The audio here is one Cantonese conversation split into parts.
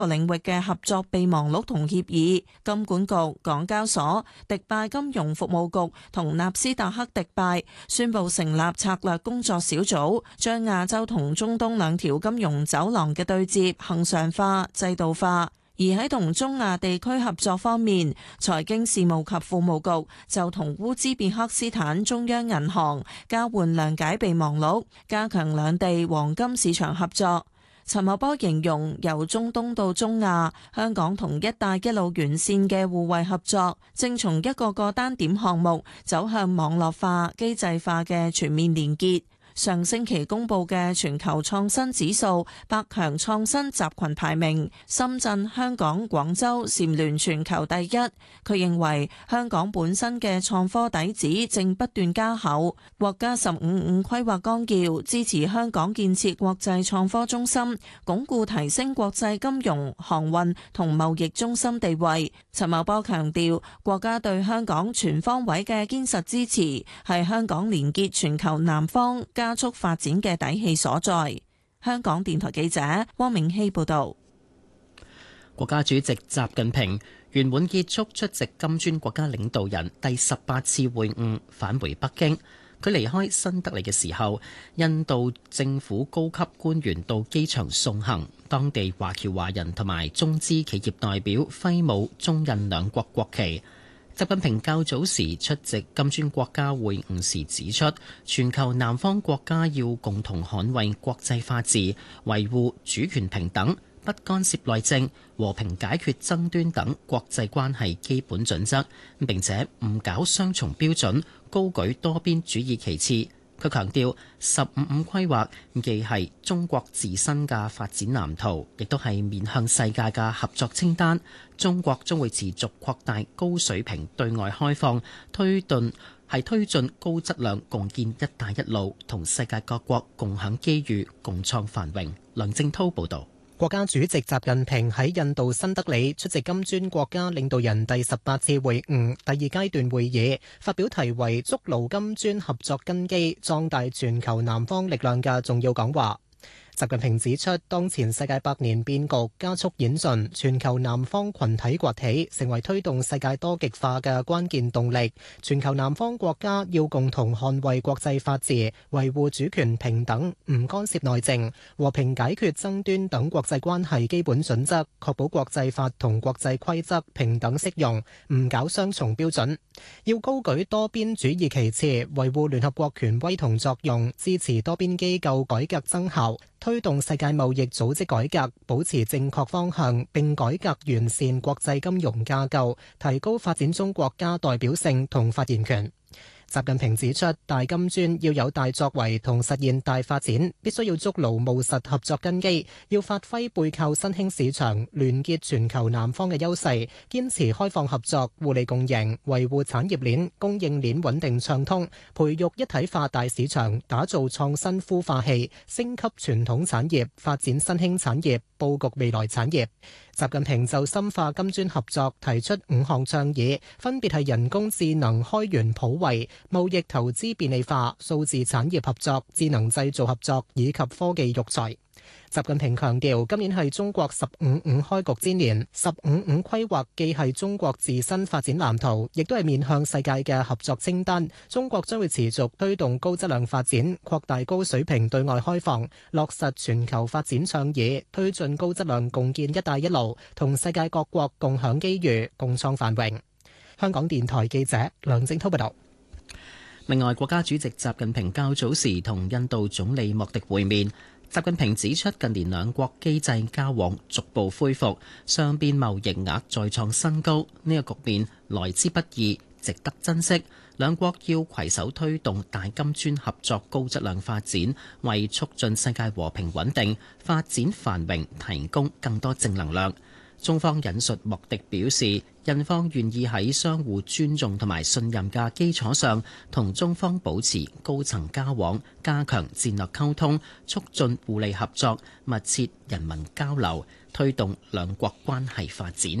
個領域嘅合作備忘錄同協議。金管局、港交所、迪拜金融服務局同納斯達克迪拜宣布成立策略工作小組，將亞洲同中東兩條金融走廊嘅對接恆常化、制度化。而喺同中亞地區合作方面，財經事務及庫務局就同烏茲別克斯坦中央銀行交換諒解備忘錄，加強兩地黃金市場合作。陳茂波形容由中東到中亞，香港同一帶一路沿線嘅互惠合作，正從一個個單點項目走向網絡化、機制化嘅全面連結。上星期公布嘅全球創新指數百強創新集群排名，深圳、香港、廣州蟬聯全球第一。佢認為香港本身嘅創科底子正不斷加厚，國家15+5規劃綱要支持香港建設國際創科中心，鞏固提升國際金融、航運同貿易中心地位。陳茂波強調，國家對香港全方位嘅堅實支持，係香港連結全球南方加速發展嘅底氣所在。香港電台記者汪明熙報道。 國家主席習近平圓滿結束出席金磚國家領導人第18次會晤，返回北京。佢離開新德里嘅時候，印度政府高級官員到機場送行，當地華僑華人同埋中資企業代表揮舞中印兩國國旗。習近平較早時出席金磚國家會晤時指出，全球南方國家要共同捍衛國際法治，維護主權平等，不干涉內政，和平解決爭端等國際關係基本準則，並且唔搞雙重標準，高舉多邊主義旗幟。佢強調15+5規劃既係中國自身嘅發展藍圖，亦都係面向世界嘅合作清單。中國將會持續擴大高水平對外開放，推進高質量共建一帶一路，同世界各國共享機遇，共創繁榮。梁正滔報導。 國家主席習近平喺印度新德里出席金磚國家領導人第18次會晤第2階段會議，發表題為築牢金磚合作根基，壯大全球南方力量嘅重要講話。習近平指出，當前世界百年變局加速演進，全球南方群體崛起，成為推動世界多極化嘅關鍵動力。全球南方國家要共同捍衛國際法治，維護主權平等，唔干涉內政，和平解決爭端等國際關係基本準則，確保國際法同國際規則平等適用，唔搞雙重標準。要高舉多邊主義旗幟，維護聯合國權威同作用，支持多邊機構改革增效，推動世界貿易組織改革，保持正確方向，並改革完善國際金融架構，提高發展中國家代表性同發言權。習近平指出，大金磚要有大作為同實現大發展，必須要築牢務實合作根基，要發揮背靠新興市場、聯結全球南方嘅優勢，堅持開放合作、互利共贏，維護產業鏈、供應鏈穩定暢通，培育一體化大市場，打造創新孵化器，升級傳統產業，發展新興產業，佈局未來產業。習近平就深化金磚合作提出5項倡議，分別係人工智能開源普惠、貿易投資便利化、數字產業合作、智能製造合作以及科技育才。習近平強調，今年係中國15+5開局之年，15+5規劃既係中國自身發展藍圖，亦都係面向世界嘅合作清單。中國將會持續推動高質量發展，擴大高水平對外開放，落實全球發展倡議，推進高質量共建一帶一路，同世界各國共享機遇，共創繁榮。香港電台記者梁正滔報道。 另外，國家主席習近平較早時同印度總理莫迪會面。習近平指出，近年兩國機制交往逐步恢復，雙邊貿易額再創新高，呢個局面來之不易，值得珍惜。兩國要攜手推動大金磚合作高質量發展，為促進世界和平穩定、發展繁榮提供更多正能量。中方引述莫迪表示，印方願意喺相互尊重同埋信任嘅基礎上，同中方保持高層交往，加強戰略溝通，促進互利合作，密切人民交流，推動兩國關係發展。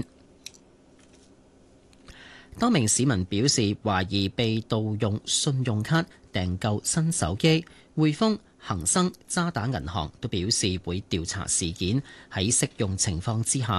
多名市民表示懷疑被盜用信用卡訂購新手機，匯豐、 恒生、渣打銀行都表示會調查事件，喺適用情況之下